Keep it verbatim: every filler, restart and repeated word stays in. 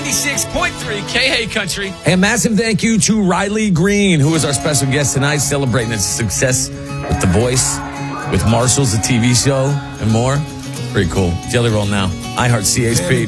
ninety-six point three K H Country. Hey, a massive thank you to Riley Green, who is our special guest tonight, celebrating its success with The Voice, with Marshall's, the T V show, and more. Pretty cool. Jelly Roll now. I Heart C H P.